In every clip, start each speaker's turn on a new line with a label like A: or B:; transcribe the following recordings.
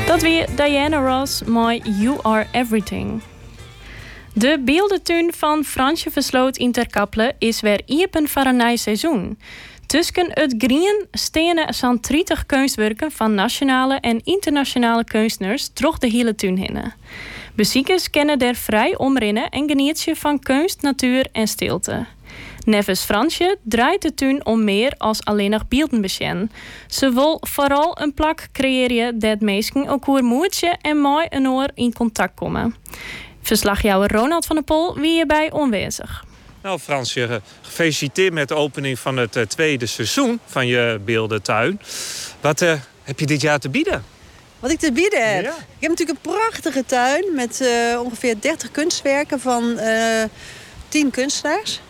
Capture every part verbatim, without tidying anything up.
A: Dat weer Diana Ross met You Are Everything. De beeldentuin van Fransje Versloot in Ter Kapelle is weer iepen voor een nieuw seizoen. Tussen het grien stenen zo'n dertig kunstwerken van nationale en internationale kunstenaars troch de hele tuin heen. Bezoekers kunnen er vrij omrinnen en genieten van kunst, natuur en stilte. Nevens Fransje draait de tuin om meer als alleen nog beeldenbesjen. Ze wil vooral een plak creëren dat mensen elkaar moedje en mooi een oor in contact komen. Verslagjouwer Ronald van der Pol wie hierbij aanwezig.
B: Nou Fransje, gefeliciteerd met de opening van het uh, tweede seizoen van je beeldentuin. Wat uh, heb je dit jaar te bieden?
C: Wat ik te bieden heb?
B: Ja.
C: Ik heb natuurlijk een prachtige tuin met uh, ongeveer dertig kunstwerken van uh, tien kunstenaars.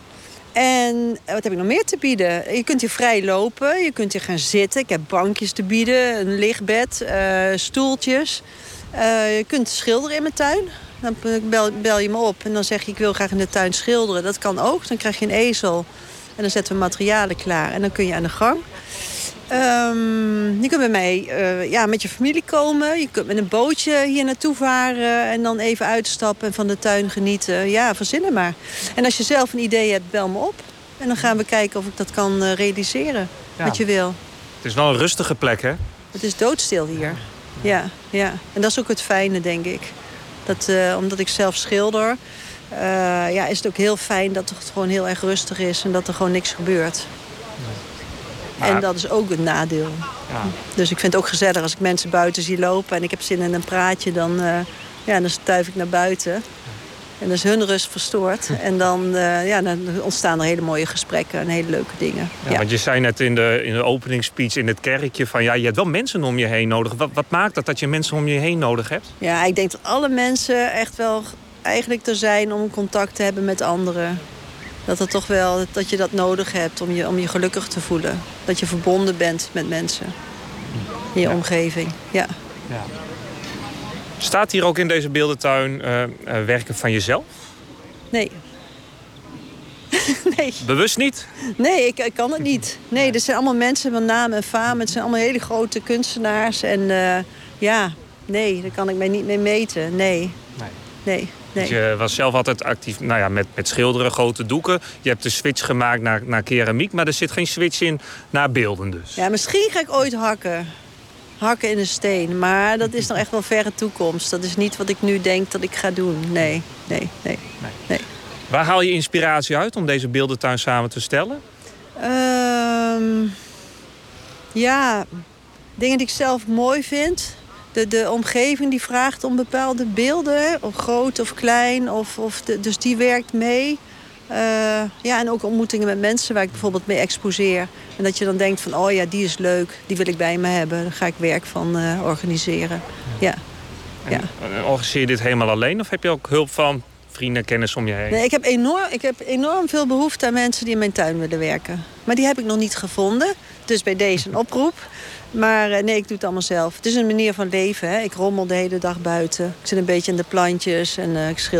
C: En wat heb ik nog meer te bieden? Je kunt hier vrij lopen, je kunt hier gaan zitten. Ik heb bankjes te bieden, een lichtbed, uh, stoeltjes. Uh, je kunt schilderen in mijn tuin. Dan bel, bel je me op en dan zeg je ik wil graag in de tuin schilderen. Dat kan ook. Dan krijg je een ezel en dan zetten we materialen klaar. En dan kun je aan de gang. Um, je kunt bij mij uh, ja, met je familie komen. Je kunt met een bootje hier naartoe varen en dan even uitstappen en van de tuin genieten. Ja, verzinnen maar. En als je zelf een idee hebt, bel me op. En dan gaan we kijken of ik dat kan uh, realiseren. Ja. Wat je wil.
B: Het is wel een rustige plek, hè?
C: Het is doodstil hier. Ja, ja. En dat is ook het fijne, denk ik. Dat, uh, omdat ik zelf schilder, uh, ja, is het ook heel fijn dat het gewoon heel erg rustig is en dat er gewoon niks gebeurt. Maar... En dat is ook een nadeel. Ja. Dus ik vind het ook gezellig als ik mensen buiten zie lopen en ik heb zin in een praatje, dan, uh, ja, dan stuif ik naar buiten. En dan is hun rust verstoord. En dan, uh, ja, dan ontstaan er hele mooie gesprekken en hele leuke dingen.
B: Ja,
C: ja.
B: Want je zei net in de, in de openingsspeech in het kerkje van ja, je hebt wel mensen om je heen nodig. Wat, wat maakt dat dat je mensen om je heen nodig hebt?
C: Ja, ik denk dat alle mensen echt wel eigenlijk er zijn om contact te hebben met anderen. Dat het toch wel dat je dat nodig hebt om je, om je gelukkig te voelen. Dat je verbonden bent met mensen in je ja. omgeving. Ja. Ja.
B: Staat hier ook in deze beeldentuin uh, uh, werken van jezelf?
C: Nee. nee.
B: Bewust niet?
C: Nee, ik, ik kan het niet. Nee, er zijn allemaal mensen van naam en faam. Het zijn allemaal hele grote kunstenaars. En uh, ja, nee, daar kan ik mij niet mee meten. Nee. Nee. nee. Nee.
B: Dus je was zelf altijd actief nou ja, met, met schilderen, grote doeken. Je hebt de switch gemaakt naar, naar keramiek, maar er zit geen switch in naar beelden dus.
C: Ja, misschien ga ik ooit hakken. Hakken in een steen. Maar dat is nog echt wel verre toekomst. Dat is niet wat ik nu denk dat ik ga doen. Nee, nee, nee. nee. nee.
B: Waar haal je inspiratie uit om deze beeldentuin samen te stellen?
C: Um, ja, dingen die ik zelf mooi vind. De, de omgeving die vraagt om bepaalde beelden. Of groot of klein. Of, of de, dus die werkt mee. Uh, ja, en ook ontmoetingen met mensen waar ik bijvoorbeeld mee exposeer. En dat je dan denkt van, oh ja, die is leuk. Die wil ik bij me hebben. Daar ga ik werk van uh, organiseren. Ja.
B: En,
C: ja.
B: En organiseer je dit helemaal alleen? Of heb je ook hulp van vrienden, kennis om je heen?
C: Nee, ik heb, enorm, ik heb enorm veel behoefte aan mensen die in mijn tuin willen werken. Maar die heb ik nog niet gevonden. Dus bij deze een oproep. Maar nee, ik doe het allemaal zelf. Het is een manier van leven. Hè. Ik rommel de hele dag buiten. Ik zit een beetje in de plantjes en uh, ik schilder.